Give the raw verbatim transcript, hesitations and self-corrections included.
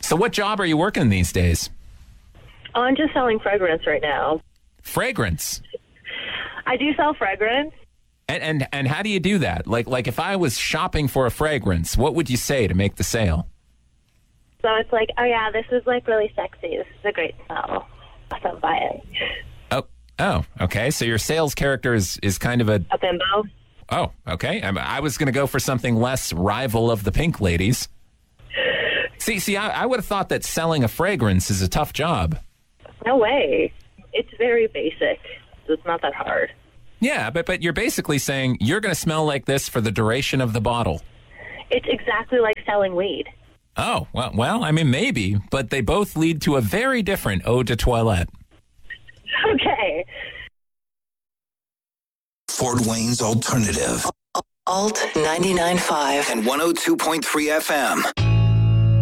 So what job are you working these days? Oh, I'm just selling fragrance right now. Fragrance? I do sell fragrance. And, and and how do you do that? Like like if I was shopping for a fragrance, what would you say to make the sale? So it's like, oh yeah, this is like really sexy. This is a great smell. So buy it. Oh, oh, okay. So your sales character is, is kind of a... A bimbo. Oh, okay. I, I was going to go for something less rival of the Pink Ladies. See, see, I, I would have thought that selling a fragrance is a tough job. No way. It's very basic. So it's not that hard. Yeah, but but you're basically saying you're going to smell like this for the duration of the bottle. It's exactly like selling weed. Oh, well, well, I mean, maybe, but they both lead to a very different ode to toilette. Okay. Fort Wayne's Alternative. Alt ninety-nine point five And one oh two point three F M.